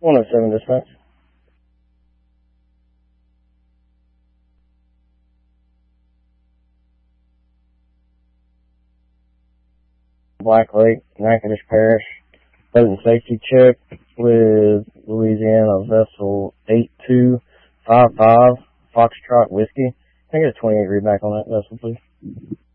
107 dispatch. Black Lake, Natchitoches Parish, boat and safety check with Louisiana vessel 8255 Foxtrot Whiskey. Can I get a 28 read back on that vessel, please?